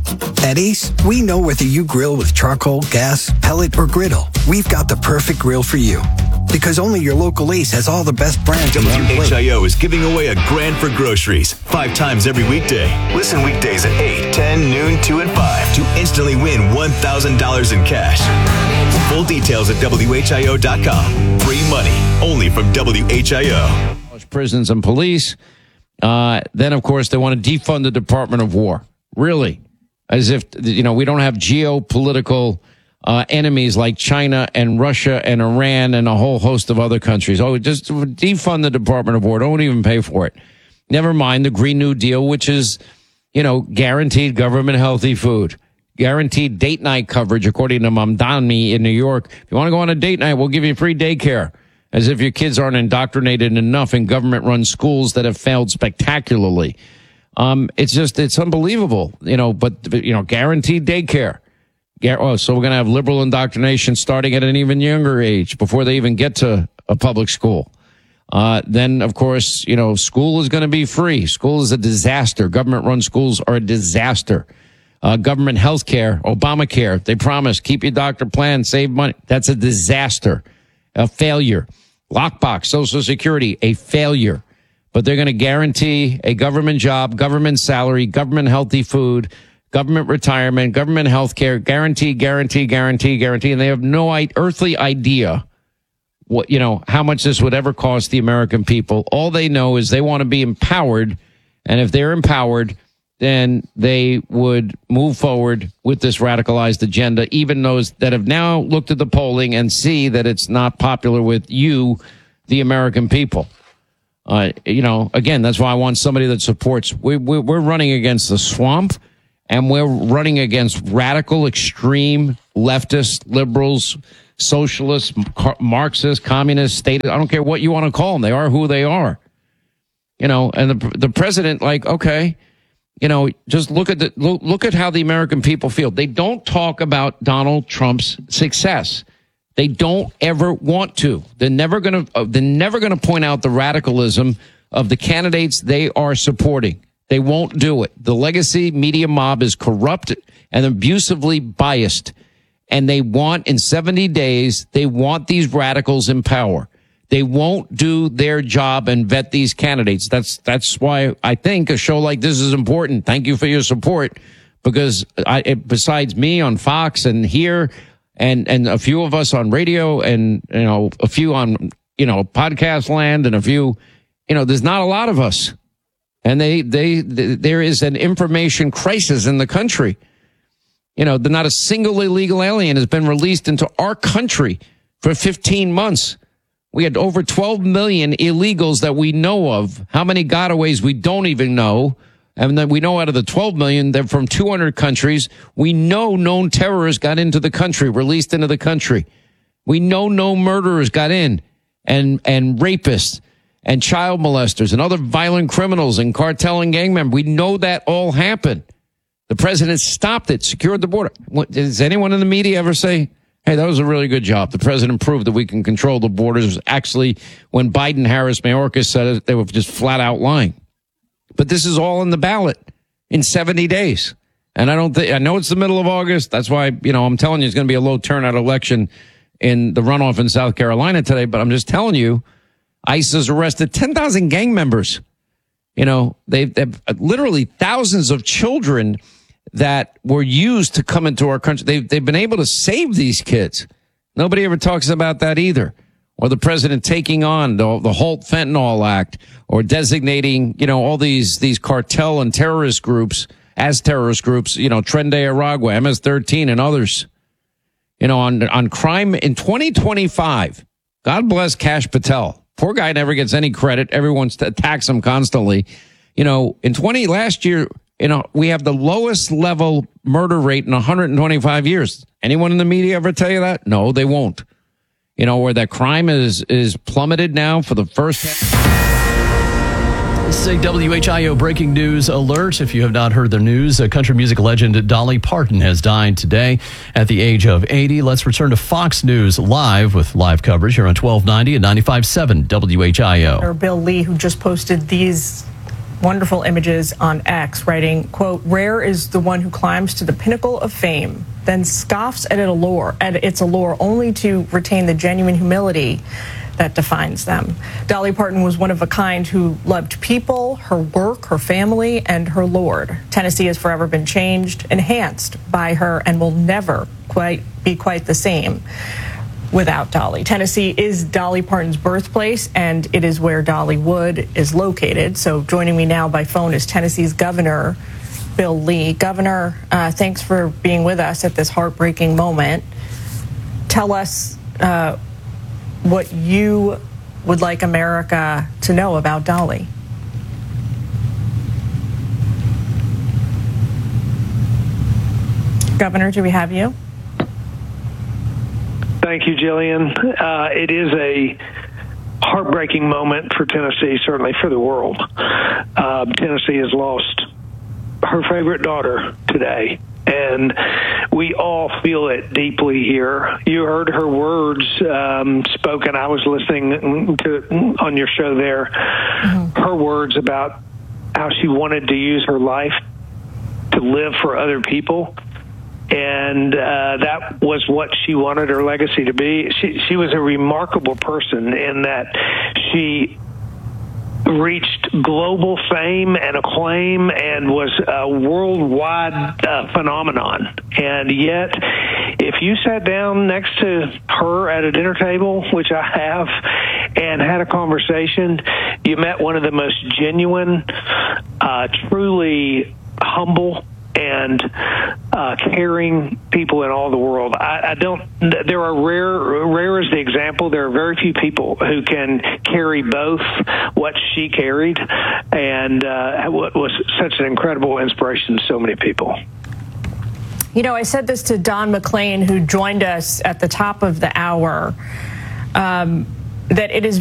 At Ace, we know whether you grill with charcoal, gas, pellet, or griddle, we've got the perfect grill for you. Because only your local Ace has all the best brands. WHIO is giving away $1,000 for groceries 5 times every weekday. Listen weekdays at 8, 10, noon, 2, and 5 to instantly win $1,000 in cash. Full details at WHIO.com. Free money only from WHIO. Prisons and police. Then, of course, they want to defund the Department of War. Really? As if, we don't have geopolitical enemies like China and Russia and Iran and a whole host of other countries. Oh, just defund the Department of War. Don't even pay for it. Never mind the Green New Deal, which is, guaranteed government healthy food. Guaranteed date night coverage, according to Mamdani in New York. If you want to go on a date night, we'll give you free daycare. As if your kids aren't indoctrinated enough in government-run schools that have failed spectacularly. It's unbelievable, but guaranteed daycare. So we're going to have liberal indoctrination starting at an even younger age before they even get to a public school. Then, of course, school is going to be free. School is a disaster. Government-run schools are a disaster. Government health care, Obamacare, they promise, keep your doctor plan, save money. That's a disaster, a failure. Lockbox, Social Security, a failure. But they're going to guarantee a government job, government salary, government healthy food, government retirement, government health care, guarantee. And they have no earthly idea what, how much this would ever cost the American people. All they know is they want to be empowered. And if they're empowered, then they would move forward with this radicalized agenda, even those that have now looked at the polling and see that it's not popular with you, the American people. Again, that's why I want somebody that supports. We're running against the swamp, and we're running against radical, extreme leftists, liberals, socialists, Marxists, communists, state. I don't care what you want to call them. They are who they are. And the president, okay. Just look at how the American people feel. They don't talk about Donald Trump's success. They don't ever want to. They're never going to point out the radicalism of the candidates they are supporting. They won't do it. The legacy media mob is corrupt and abusively biased. And they want, in 70 days, they want these radicals in power. They won't do their job and vet these candidates. That's why I think a show like this is important. Thank you for your support, because besides me on Fox and here and a few of us on radio and, a few on, podcast land and a few, there's not a lot of us. And there is an information crisis in the country. Not a single illegal alien has been released into our country for 15 months. We had over 12 million illegals that we know of. How many gotaways we don't even know. And then we know out of the 12 million, they're from 200 countries. We know known terrorists got into the country, released into the country. We know no murderers got in, and rapists and child molesters and other violent criminals and cartel and gang members. We know that all happened. The president stopped it, secured the border. Does anyone in the media ever say, hey, that was a really good job? The president proved that we can control the borders. Actually, when Biden, Harris, Mayorkas said it, they were just flat out lying. But this is all in the ballot in 70 days. And I know it's the middle of August. That's why, I'm telling you, it's going to be a low turnout election in the runoff in South Carolina today. But I'm just telling you, ICE has arrested 10,000 gang members. They've literally thousands of children that were used to come into our country. They've been able to save these kids. Nobody ever talks about that either. Or the president taking on the Holt Fentanyl Act, or designating, all these cartel and terrorist groups as terrorist groups, Tren de Aragua, MS-13 and others. On crime in 2025. God bless Kash Patel. Poor guy never gets any credit. Everyone attacks him constantly. Last year, we have the lowest level murder rate in 125 years. Anyone in the media ever tell you that? No, they won't. Where that crime is plummeted now for the first. This is a WHIO breaking news alert. If you have not heard the news, country music legend Dolly Parton has died today at the age of 80. Let's return to Fox News Live with live coverage here on 1290 and 95.7 WHIO. Bill Lee, who just posted these wonderful images on X, writing, quote, "Rare is the one who climbs to the pinnacle of fame, then scoffs at its allure only to retain the genuine humility that defines them." Dolly Parton was one of a kind who loved people, her work, her family, and her Lord. Tennessee has forever been changed, enhanced by her, and will never be quite the same without Dolly. Tennessee is Dolly Parton's birthplace, and it is where Dollywood is located. So joining me now by phone is Tennessee's Governor Bill Lee. Governor, thanks for being with us at this heartbreaking moment. Tell us what you would like America to know about Dolly. Governor, do we have you? Thank you, Jillian. It is a heartbreaking moment for Tennessee, certainly for the world. Tennessee has lost her favorite daughter today, and we all feel it deeply here. You heard her words spoken. I was listening to on your show there. Her words about how she wanted to use her life to live for other people. And that was what she wanted her legacy to be. She was a remarkable person in that she reached global fame and acclaim and was a worldwide phenomenon. And yet, if you sat down next to her at a dinner table, which I have, and had a conversation, you met one of the most genuine, truly humble, and caring people in all the world. There are rare is the example. There are very few people who can carry both what she carried and what was such an incredible inspiration to so many people. You know, I said this to Don McLean, who joined us at the top of the hour, that it is